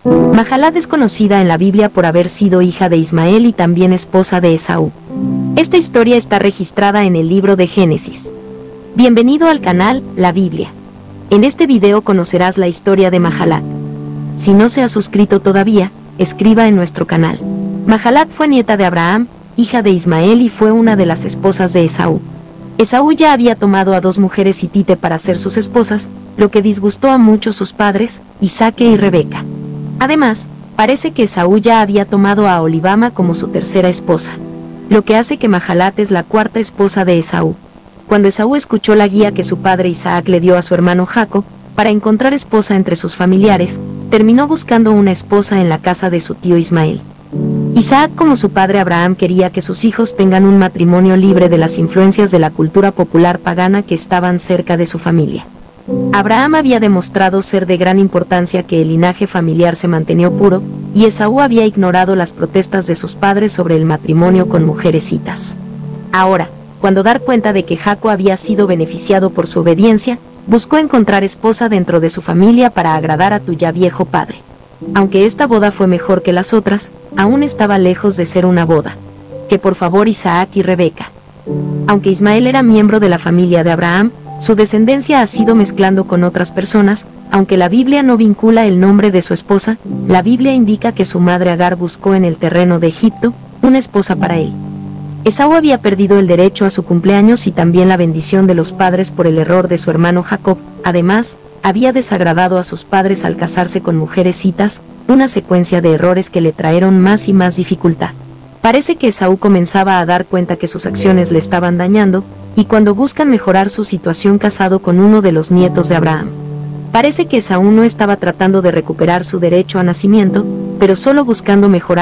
Mahalat es conocida en la Biblia por haber sido hija de Ismael y también esposa de Esaú. Esta historia está registrada en el libro de Génesis. Bienvenido al canal, La Biblia. En este video conocerás la historia de Mahalat. Si no se ha suscrito todavía, escriba en nuestro canal. Mahalat fue nieta de Abraham, hija de Ismael y fue una de las esposas de Esaú. Esaú ya había tomado a 2 mujeres hitite para ser sus esposas, lo que disgustó a muchos sus padres, Isaque y Rebeca. Además, parece que Esaú ya había tomado a Olibama como su tercera esposa, lo que hace que Mahalat es la 4ª esposa de Esaú. Cuando Esaú escuchó la guía que su padre Isaac le dio a su hermano Jacob para encontrar esposa entre sus familiares, terminó buscando una esposa en la casa de su tío Ismael. Isaac, como su padre Abraham, quería que sus hijos tengan un matrimonio libre de las influencias de la cultura popular pagana que estaban cerca de su familia. Abraham había demostrado ser de gran importancia que el linaje familiar se mantenía puro, y Esaú había ignorado las protestas de sus padres sobre el matrimonio con mujeres hitas. Ahora, cuando dar cuenta de que Jacob había sido beneficiado por su obediencia, buscó encontrar esposa dentro de su familia para agradar a tu ya viejo padre. Aunque esta boda fue mejor que las otras, aún estaba lejos de ser una boda. Que por favor Isaac y Rebeca. Aunque Ismael era miembro de la familia de Abraham, su descendencia ha sido mezclando con otras personas. Aunque la Biblia no vincula el nombre de su esposa, la Biblia indica que su madre Agar buscó en el terreno de Egipto una esposa para él. Esaú había perdido el derecho a su cumpleaños y también la bendición de los padres por el error de su hermano Jacob. Además, había desagradado a sus padres al casarse con mujeres hitas, una secuencia de errores que le trajeron más y más dificultad. Parece que Esaú comenzaba a dar cuenta que sus acciones le estaban dañando, y cuando buscan mejorar su situación casado con uno de los nietos de Abraham. Parece que Esaú no estaba tratando de recuperar su derecho a nacimiento, pero solo buscando mejorar